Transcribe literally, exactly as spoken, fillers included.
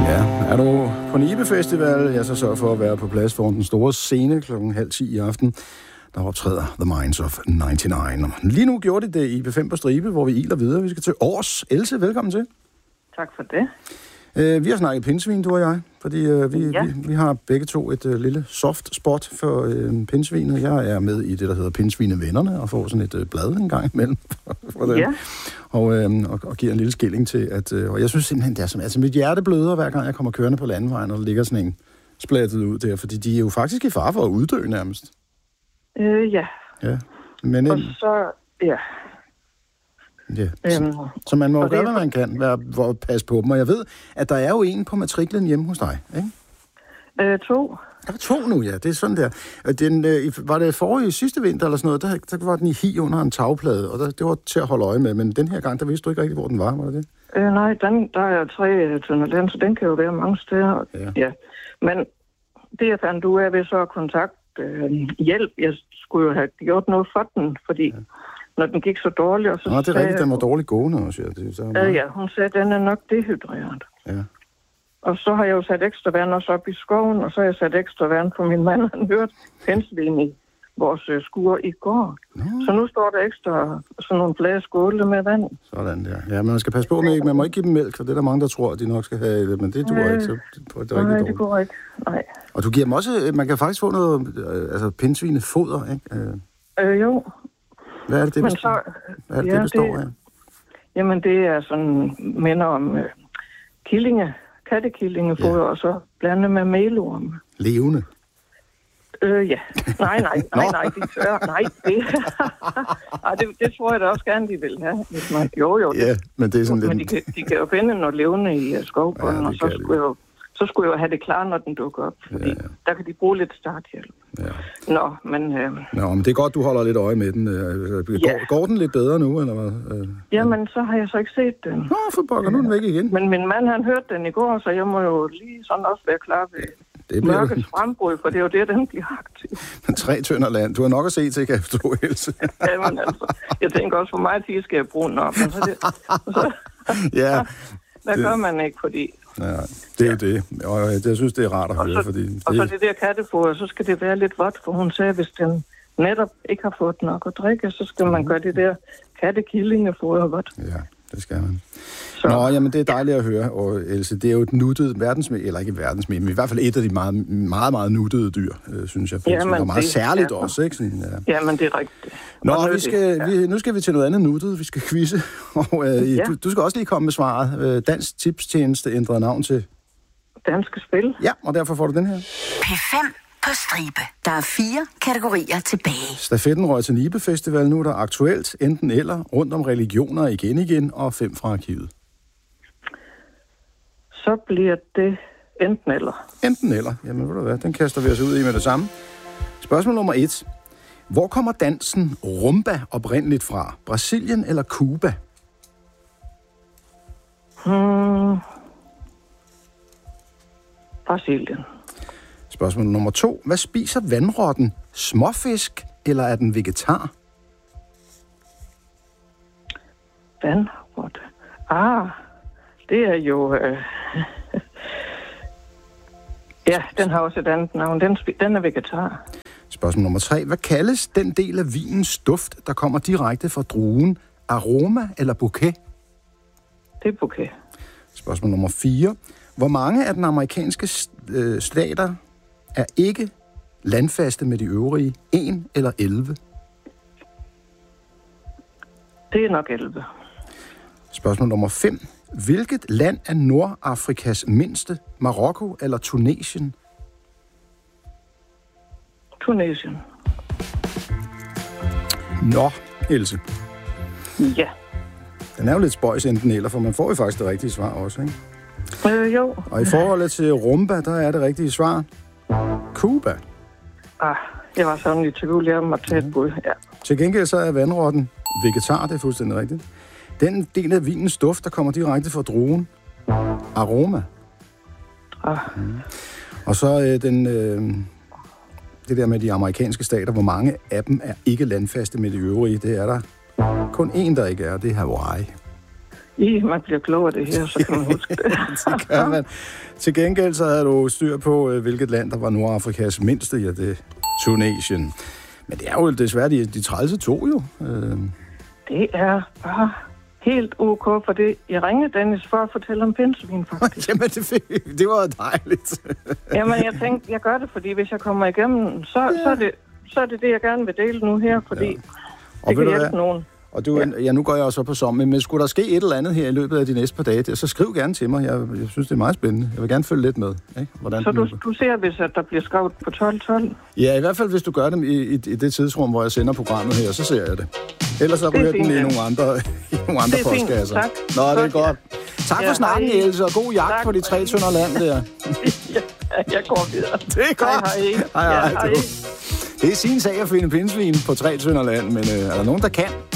Ja, er du på Nibe Festival, ja, så sørg for at være på plads foran den store scene klokken halv ti i aften. Der optræder The Minds of nioghalvfems. Lige nu gjorde det det i B fem på stribe, hvor vi iler videre. Vi skal til Års. Else, velkommen til. Tak for det. Uh, vi har snakket pindsvin, du og jeg, fordi uh, vi, ja. vi, vi har begge to et uh, lille soft spot for uh, pindsvinet. Jeg er med i det, der hedder Pindsvinevennerne, og får sådan et uh, blad en gang imellem. for det. Ja. Og, uh, og, og giver en lille skilling til, at uh, og jeg synes simpelthen, det er som, altså mit hjerte bløder, hver gang jeg kommer kørende på landevejen, og der ligger sådan en splattet ud der, fordi de er jo faktisk i fare for at uddø nærmest. Øh, ja. Ja, men... Og så, ja. Ja, øhm, så, så man må jo gøre, hvad man kan, være, for at passe på dem. Og jeg ved, at der er jo en på matriklen hjemme hos dig, ikke? Øh, to. Der er to nu, ja. Det er sådan der. Den, øh, var det forrige sidste vinter eller sådan noget, der, der var den i hi under en tagplade, og der, det var til at holde øje med. Men den her gang, der vidste du ikke rigtig, hvor den var, var det det? Øh, nej, den, der er tre tønder land, så den kan jo være mange steder. Ja. ja. Men det, jeg fandt ud af ved så at kontakte øh, hjælp, jeg skulle jo have gjort noget for den, fordi... Ja. Når den gik så dårligt, og så Nå, det er sagde, rigtigt, den var dårligt gående også, ja. Det, så meget... øh, ja, hun sagde, at den er nok dehydreret. Ja. Og så har jeg jo sat ekstra vand også op i skoven, og så har jeg sat ekstra vand på min mand, han hørte penslen i vores øh, skur i går. Nå. Så nu står der ekstra sådan nogle flade skåle med vand. Sådan der. Ja, men man skal passe på med ikke, man må ikke give dem mælk, for det er der mange, der tror, at de nok skal have det, men det duer øh, ikke, så det, det er nej, rigtig det går ikke. Nej. Og du giver dem også, man kan faktisk få noget, altså pindsvinefoder, ikke? Øh, jo. Hvad er det, det består, så, Hvad er det, ja, det består af? Jamen, det er sådan, minder om øh, killinge, kattekillingefoder, ja. Og så blandet med melorm. Levende? Øh, ja. Nej, nej, nej, nej, de tør. Nej, det, Ej, det, det tror jeg da også gerne, de vil have. Hvis man, jo, jo. Det, ja, men det er sådan men lidt... de, kan, de kan jo finde noget levende i uh, skovbunden, ja, og så skulle, jeg jo, så skulle jeg jo have det klar, når den dukker op. Fordi ja, ja. Der kan de bruge lidt starthjælp. Ja. Nå, men... Øh, Nå, men det er godt, du holder lidt øje med den. Går, ja. går den lidt bedre nu, eller hvad? Jamen, så har jeg så ikke set den. Nå, for pokker, nu er den væk igen. Men min mand, han hørte den i går, så jeg må jo lige sådan også være klar ved det mørkets frembrud, for det er jo det, den bliver aktiv. Men tre tønder land. Du har nok at se til, kan jeg forstå, Else. Jamen altså, jeg tænker også, for mig til skal jeg bruge den op. Men så det, så, ja. Hvad det, gør man ikke, fordi... Ja, det er jo det. Og jeg synes, det er rart at høre, og så, fordi... Det... Og så det der kattefoder, så skal det være lidt vådt, for hun sagde, hvis den netop ikke har fået nok at drikke, så skal man gøre det der kattekillingefoder vådt. Ja, det skal man. Så. Nå, jamen det er dejligt at høre, og Else, det er jo et nuttet verdensmed, eller ikke verdensmed, men i hvert fald et af de meget, meget, meget nuttede dyr, øh, synes jeg. Jamen, og meget det, særligt ja. også, ikke? Sådan, ja. Jamen, det er rigtigt. Nå, vi skal, ja. vi, nu skal vi til noget andet nuttet, vi skal quizze, og øh, ja. du, du skal også lige komme med svaret. Øh, Dansk Tipstjeneste ændrede navn til... Danske Spil. Ja, og derfor får du den her. P fem på stribe. Der er fire kategorier tilbage. Stafetten røg til Nibe Festival. Nu er der aktuelt enten eller rundt om religioner igen igen, og fem fra arkivet. Så bliver det enten eller. Enten eller. Jamen, ved du hvad, den kaster vi os ud i med det samme. Spørgsmål nummer et. Hvor kommer dansen rumba oprindeligt fra? Brasilien eller Cuba? Hmm. Brasilien. Spørgsmål nummer to. Hvad spiser vandrotten? Småfisk, eller er den vegetar? Vandrotte. Ah, det er jo... Øh... ja, den har også et andet navn. Den, den er vegetar. Spørgsmål nummer tre. Hvad kaldes den del af vinens duft, der kommer direkte fra druen? Aroma eller bouquet? Det er bouquet. Spørgsmål nummer fire. Hvor mange af den amerikanske stater er ikke landfaste med de øvrige? En eller elleve? Det er nok elleve. Spørgsmål nummer fem. Hvilket land er Nordafrikas mindste? Marokko eller Tunesien? Tunesien. Nå, Else. Ja. Den er jo lidt spøjs enten eller, for man får jo faktisk det rigtige svar også, ikke? Øh, jo. Og i forhold til rumba, der er det rigtige svar Cuba. Ah, jeg var sådan i tvivl, jeg måtte tage et bud, ja. Til gengæld så er vandrotten vegetar, det er fuldstændig rigtigt. Den del af vinens duft, der kommer direkte fra druen, aroma. Ah. Mm. Og så øh, den, øh, det der med de amerikanske stater, hvor mange af dem er ikke landfaste med de øvrige, det er der kun én, der ikke er, det er Hawaii. I, man bliver klog af det her, så kan man huske det. Det kan man. Til gengæld så havde du styr på, hvilket land, der var Nordafrikas mindste, ja, det er Tunesien. Men det er jo desværre de, de trælse to jo. Øh. Det er bare helt ok, for det. Jeg ringede Dennis for at fortælle om pindsvin, faktisk. Jamen, det, det var dejligt. Jamen, jeg tænkte, jeg gør det, fordi hvis jeg kommer igennem, så, ja. så, er, det, så er det det, jeg gerne vil dele nu her, fordi ja. Og det kan hjælpe nogen. Og du, ja. ja, nu går jeg også på sommer, men skulle der ske et eller andet her i løbet af de næste par dage, så skriv gerne til mig. Jeg, jeg synes, det er meget spændende. Jeg vil gerne følge lidt med. Ikke? Hvordan så du, du ser, hvis at der bliver skrevet på tolv tolv? Ja, i hvert fald, hvis du gør dem i, i, i det tidsrum, hvor jeg sender programmet her, så ser jeg det. Ellers så ryger den i nogle andre, i nogle andre postkasser. Tak. Nå, det er godt. Tak for snakken, Else, og god jagt tak. På de tre tønder land der. Ja, jeg går videre. Det er godt. Hej, hej. Hej, hej. Ja, hej. Det er sin sag at finde pindsvin på tre tønder land, men øh, er der nogen, der kan?